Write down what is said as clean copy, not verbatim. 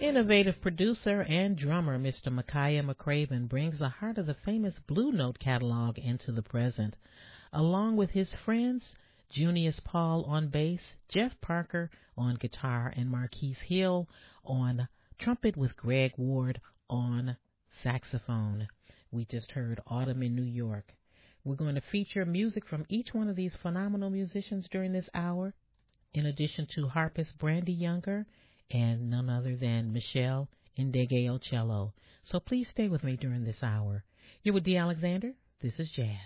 Innovative producer and drummer Mr. Micaiah McCraven brings the heart of the famous Blue Note catalog into the present, along with his friends Junius Paul on bass, Jeff Parker on guitar, and Marquise Hill on trumpet with Greg Ward on saxophone. We just heard Autumn in New York. We're going to feature music from each one of these phenomenal musicians during this hour, in addition to harpist Brandy Younger and none other than Michelle Ndegeocello. So please stay with me during this hour. You're with Dee Alexander. This is Jazz.